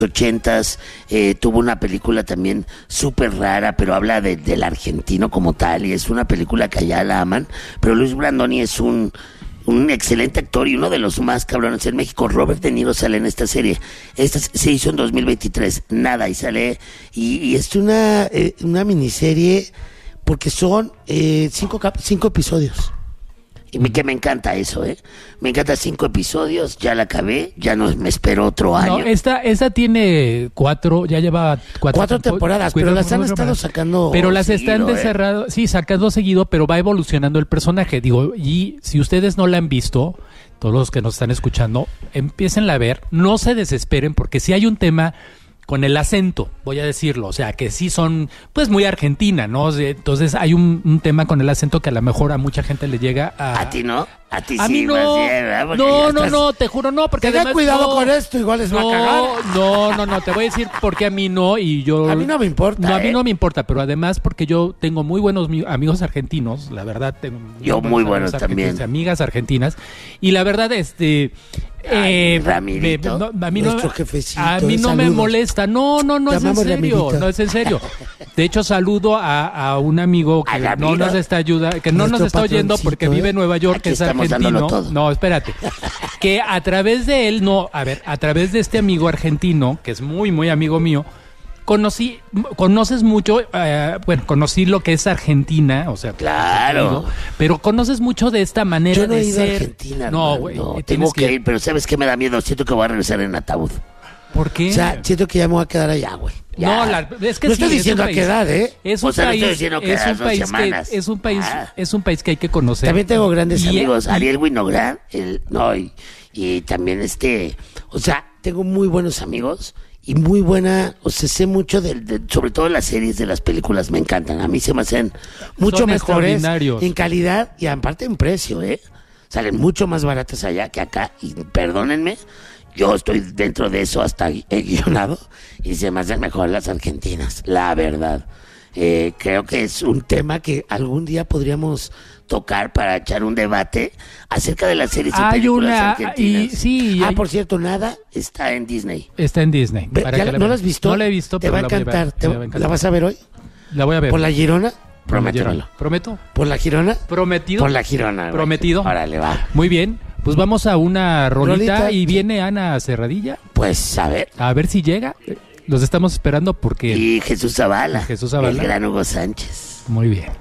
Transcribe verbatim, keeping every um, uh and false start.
ochentas, eh, tuvo una película también súper rara, pero habla de, del argentino como tal, y es una película que allá la aman, pero Luis Brandoni es un, un excelente actor y uno de los más cabrones en México. Robert De Niro sale en esta serie, esta se hizo en dos mil veintitrés, nada, y sale, y, y es una, eh, una miniserie, porque son eh, cinco, cap- cinco episodios. Y me, que me encanta eso, ¿eh? Me encanta cinco episodios, ya la acabé, ya no me espero otro año. No, esta, esta tiene cuatro, ya lleva cuatro, cuatro tempo- temporadas, pero las han estado sacando Pero las seguido, están ¿eh? descerrado, sí, sacando seguido, pero va evolucionando el personaje. Digo, y si ustedes no la han visto, todos los que nos están escuchando, empiécenla a ver, no se desesperen, porque si hay un tema con el acento, voy a decirlo, o sea, que sí son, pues, muy argentina, ¿no? O sea, entonces hay un, un tema con el acento que a lo mejor a mucha gente le llega a... ¿A ti no? A ti A sí, mí no, más bien, ¿verdad? Porque no, ya no, estás- no, te juro no, porque Tengan además cuidado no, con esto, igual les va a no, cagar. no, no, no, te voy a decir por qué a mí no y yo... A mí no me importa, No, a mí ¿eh? no me importa, pero además porque yo tengo muy buenos mi- amigos argentinos, la verdad, tengo Yo muy buenos amigos argentinos, también. amigas argentinas, y la verdad, este... Ay, eh, Ramirito, me- no, a mí no, nuestro jefecito, a mí no me saludos. molesta, no, no, no Te es en amamos, serio, Ramirito. no es en serio. De hecho, saludo a, a un amigo que A no Ramiro. nos está ayuda, que no nos Nuestro está oyendo porque patroncito, vive ¿eh? en Nueva York, Aquí que es estamos dándolo argentino. todo. No, espérate. Que a través de él, no, a ver, a través de este amigo argentino, que es muy, muy amigo mío, conocí, conoces mucho, eh, bueno, conocí lo que es Argentina, o sea, Claro. pero conoces mucho de esta manera Yo no de he ido a ser. Argentina, no, hermano, güey, no, tienes tengo que ir, pero ¿sabes qué me da miedo? Siento que voy a regresar en ataúd. ¿Por qué? O sea, siento que ya me voy a quedar allá, güey. Ya. No, la- es que no sí, estoy es diciendo un a qué país. edad, ¿eh? Es un O sea, no país, estoy diciendo que es a un las dos país que semanas. es un país, Ah. es un país que hay que conocer. También tengo grandes Y- amigos, y- Ariel Winograd, el, no, y, y también este, o sea, tengo muy buenos amigos y muy buena, o sea, sé mucho de, de- sobre todo las series de las películas, me encantan, a mí se me hacen mucho Son mejores extraordinarios. en calidad y aparte en precio, ¿eh? Salen mucho más baratas allá que acá y perdónenme, yo estoy dentro de eso hasta gui- he guionado y se me hacen mejor las argentinas, la verdad. Eh, creo que es un tema que algún día podríamos tocar para echar un debate acerca de las series y Hay películas una- argentinas. y- sí, y ah, hay- por cierto, nada está en Disney. Está en Disney. Ve- para ¿ya que la- la ¿No la veas. has visto? No la he visto, Te pero va a la voy ver, encantar. Te- me va a encantar. ¿La vas a ver hoy? La voy a ver. ¿Por la Girona? Por la Prométemelo. Girona. ¿Prometo? ¿Por la Girona? ¿Prometido? Por la Girona. güey. ¿Prometido? Órale, va. Muy bien. Pues vamos a una rolita, Rolita. y viene Ana Cerradilla. Pues, a ver. A ver si llega. Los estamos esperando porque... Y Jesús Zavala. Jesús Zavala. El gran Hugo Sánchez. Muy bien.